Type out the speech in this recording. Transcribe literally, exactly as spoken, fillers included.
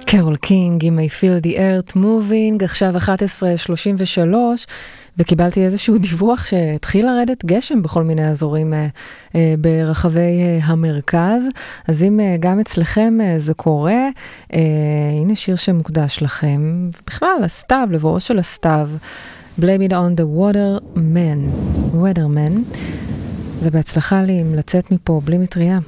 קרול קינג עם I Feel the Earth Moving, עכשיו אחת עשרה שלושים ושלוש, וקיבלתי איזשהו דיווח שהתחיל לרדת גשם בכל מיני אזורים אה, אה, ברחבי אה, המרכז, אז אם אה, גם אצלכם אה, זה קורה, אה, הנה שיר שמוקדש לכם, בכלל הסתיו, לבואו של הסתיו, Blame it on the waterman, weatherman, ובהצלחה לי אם לצאת מפה בלי מטריה.